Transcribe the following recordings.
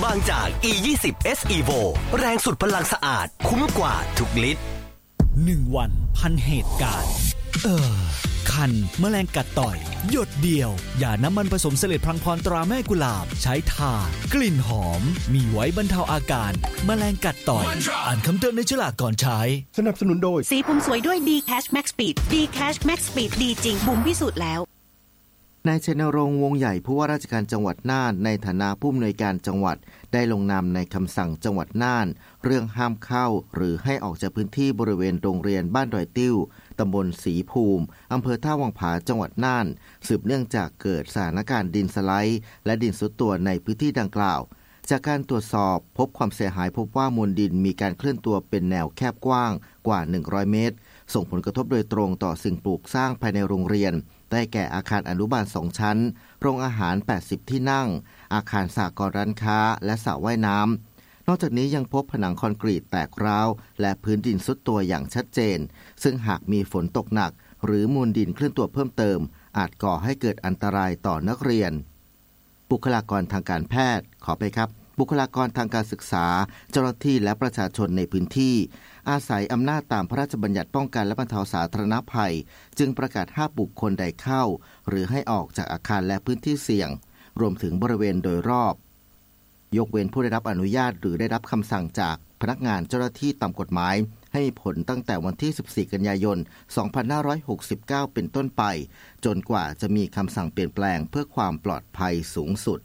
บางจาก E20 S Evo แรงสุดพลังสะอาดคุ้มกว่าทุกลิตร 1 วันพันเหตุการณ์คันแมลงกัดต่อยหยดเดียวอย่าน้ำมันผสมเสลดพลังพรตราแม่กุหลาบใช้ทากลิ่นหอมมีไว้บรรเทาอาการแมลงกัดต่อยอ่านคำเตือนในฉลากก่อนใช้สนับสนุนโดยสีผมสวยด้วย D-Cash Max Speed D-Cash Max Speed ดีจริงบุ๋มพิสูจน์แล้วนายชัยนรงค์วงใหญ่ผู้ว่าราชการจังหวัดน่านในฐานะผู้อำนวยการจังหวัดได้ลงนามในคำสั่งจังหวัดน่านเรื่องห้ามเข้าหรือให้ออกจากพื้นที่บริเวณโรงเรียนบ้านดอยติ้วตำบลศรีภูมิอำเภอท่าวังผาจังหวัดน่านสืบเนื่องจากเกิดสถานการณ์ดินสไลด์และดินทรุดตัวในพื้นที่ดังกล่าวจากการตรวจสอบพบความเสียหายพบว่ามวลดินมีการเคลื่อนตัวเป็นแนวแคบกว้างกว่า100เมตรส่งผลกระทบโดยตรงต่อสิ่งปลูกสร้างภายในโรงเรียนได้แก่อาคารอนุบาล2ชั้นโรงอาหาร80ที่นั่งอาคารสหกรณ์ร้านค้าและสระว่ายน้ำนอกจากนี้ยังพบผนังคอนกรีตแตกร้าวและพื้นดินทรุดตัวอย่างชัดเจนซึ่งหากมีฝนตกหนักหรือมวลดินเคลื่อนตัวเพิ่มเติมอาจก่อให้เกิดอันตรายต่อนักเรียนบุคลากรทางการแพทย์ขอไปครับบุคลากรทางการศึกษาเจ้าหน้าที่และประชาชนในพื้นที่อาศัยอำนาจตามพระราชบัญญัติป้องกันและบรรเทาสาธารณภัยจึงประกาศห้ามบุคคลใดเข้าหรือให้ออกจากอาคารและพื้นที่เสี่ยงรวมถึงบริเวณโดยรอบยกเว้นผู้ได้รับอนุญาตหรือได้รับคำสั่งจากพนักงานเจ้าหน้าที่ตามกฎหมายให้มีผลตั้งแต่วันที่14กันยายน2569เป็นต้นไปจนกว่าจะมีคำสั่งเปลี่ยนแปลงเพื่อความปลอดภัยสูงสุด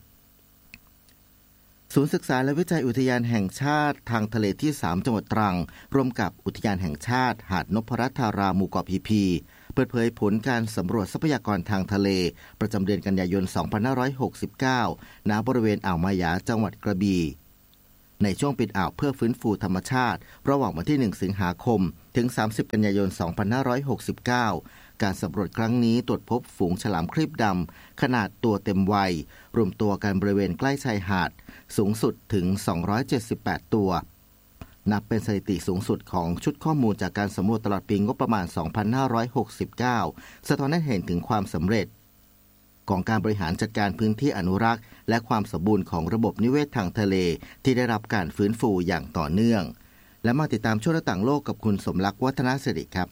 ศูนย์ศึกษาและวิจัยอุทยานแห่งชาติทางทะเลที่3จังหวัดตรังร่วมกับอุทยานแห่งชาติหาดนพรัตน์ธาราหมู่เกาะพีเปิดเผยผลการสำรวจทรัพยากรทางทะเลประจำเดือนกันยายน2569ณบริเวณอ่าวมายาจังหวัดกระบี่ในช่วงปิดอ่าวเพื่อฟื้นฟูธรรมชาติระหว่างวันที่1สิงหาคมถึง30กันยายน2569การสำรวจครั้งนี้ตรวจพบฝูงฉลามครีบดำขนาดตัวเต็มวัยรวมตัวกันบริเวณใกล้ชายหาดสูงสุดถึง278ตัวนับเป็นสถิติสูงสุดของชุดข้อมูลจากการสำรวจตลอดปีงบประมาณ2569สะท้อนให้เห็นถึงความสำเร็จของการบริหารจัดการพื้นที่อนุรักษ์และความสมบูรณ์ของระบบนิเวศทางทะเลที่ได้รับการฟื้นฟูอย่างต่อเนื่องและมาติดตามช่วงต่างโลกกับคุณสมรักษ์วัฒนสิริครับ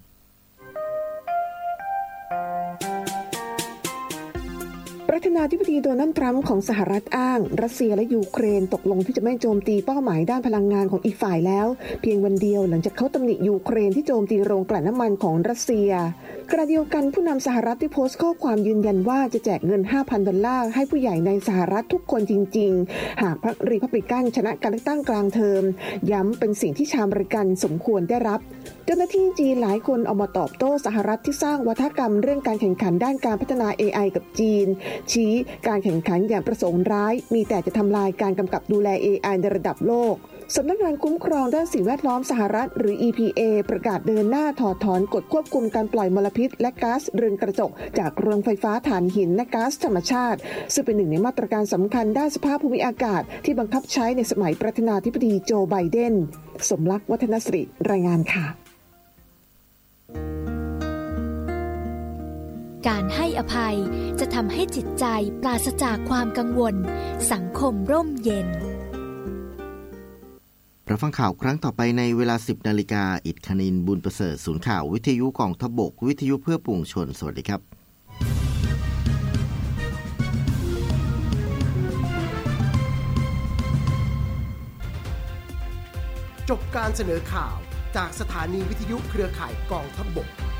ประธานาธิบดีโดนัลด์ทรัมป์ของสหรัฐอ้างรัสเซียและยูเครนตกลงที่จะไม่โจมตีเป้าหมายด้านพลังงานของอีกฝ่ายแล้วเพียงวันเดียวหลังจากเขาตำหนิยูเครนที่โจมตีโรงกลั่นน้ำมันของรัสเซียขณะเดียวกันผู้นำสหรัฐได้โพสต์ข้อความยืนยันว่าจะแจกเงิน $5,000 ให้ผู้ใหญ่ในสหรัฐทุกคนจริงๆหากพรรครีพับลิกันชนะการเลือกตั้งกลางเทอมย้ำเป็นสิ่งที่ชาวอเมริกันสมควรได้รับเจ้าหน้าที่จีนหลายคนออกมาตอบโต้สหรัฐที่สร้างวัฒกรรมเรื่องการแข่งขันด้านการพัฒนา AI กับจีนชี้การแข่งขันอย่างประสงค์ร้ายมีแต่จะทำลายการกำกับดูแล AI ในระดับโลกสำนักงานคุ้มครองด้านสิ่งแวดล้อมสหรัฐหรือ EPA ประกาศเดินหน้าถอดถอนกฎควบคุมการปล่อยมลพิษและก๊าซเรือนกระจกจากโรงไฟฟ้าถ่านหินและก๊าซธรรมชาติซึ่งเป็นหนึ่งในมาตรการสำคัญด้านสภาพภูมิอากาศที่บังคับใช้ในสมัยประธานาธิบดีโจไบเดนสมรักษ์วัฒนสิริรายงานค่ะการให้อภัยจะทำให้จิตใจปราศจากความกังวลสังคมร่มเย็นรับฟังข่าวครั้งต่อไปในเวลา 10:00 น.อิฐคณินบุญประเสริฐศูนย์ข่าววิทยุกองทัพบกวิทยุเพื่อปวงชนสวัสดีครับจบการเสนอข่าวจากสถานีวิทยุเครือข่ายกองทัพบก